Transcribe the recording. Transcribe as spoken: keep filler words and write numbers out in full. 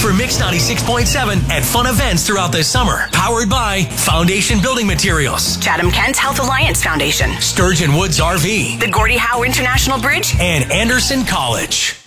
for Mix ninety-six point seven at fun events throughout the summer. Powered by Foundation Building Materials, Chatham-Kent Health Alliance Foundation, Sturgeon Woods R V, the Gordie Howe International Bridge, and Anderson College.